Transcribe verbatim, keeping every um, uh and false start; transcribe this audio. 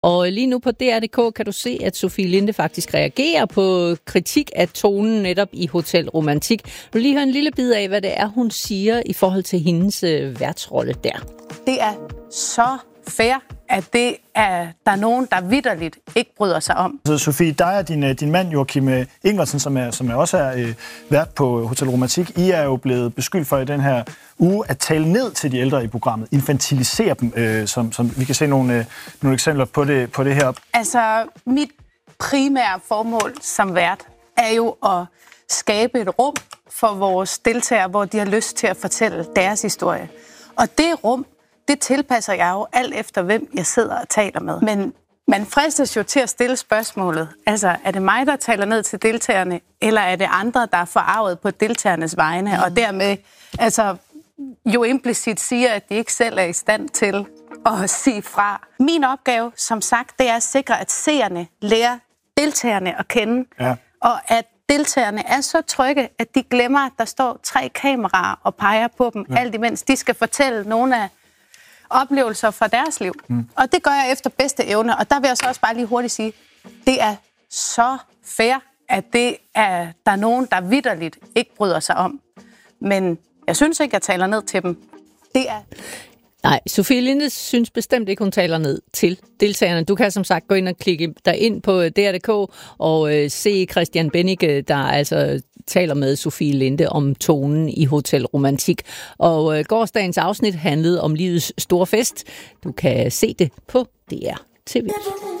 Og lige nu på D R punktum d k kan du se, at Sofie Linde faktisk reagerer på kritik af tonen netop i Hotel Romantik. Du vil lige høre en lille bid af, hvad det er, hun siger i forhold til hendes øh, værtsrolle der. Det er så fair, at det er, der er nogen, der vitterligt ikke bryder sig om. Så Sofie, dig og din, din mand Joachim Ingvartsen, som, er, som er også er øh, vært på Hotel Romantik, I er jo blevet beskyldt for i den her uge at tale ned til de ældre i programmet, infantilisere dem, øh, som, som vi kan se nogle, øh, nogle eksempler på det, på det her. Altså, mit primære formål som vært er jo at skabe et rum for vores deltagere, hvor de har lyst til at fortælle deres historie. Og det rum, det tilpasser jeg jo alt efter, hvem jeg sidder og taler med. Men man fristes jo til at stille spørgsmålet. Altså, er det mig, der taler ned til deltagerne, eller er det andre, der er forarvet på deltagernes vegne, mm. og dermed altså, jo implicit siger, at de ikke selv er i stand til at sige fra. Min opgave, som sagt, det er at sikre, at seerne lærer deltagerne at kende, ja. Og at deltagerne er så trygge, at de glemmer, at der står tre kameraer og peger på dem, ja. Alt imens de skal fortælle nogle af oplevelser fra deres liv. Mm. Og det gør jeg efter bedste evne. Og der vil jeg så også bare lige hurtigt sige, det er så fair, at det er, der er nogen, der vitterligt ikke bryder sig om. Men jeg synes ikke, jeg taler ned til dem. Det er... Nej, Sofie Linde synes bestemt ikke, hun taler ned til deltagerne. Du kan som sagt gå ind og klikke dig ind på D R punktum d k og øh, se Christian Bennicke, der altså taler med Sofie Linde om tonen i Hotel Romantik. Og øh, gårsdagens afsnit handlede om livets store fest. Du kan se det på D R T V.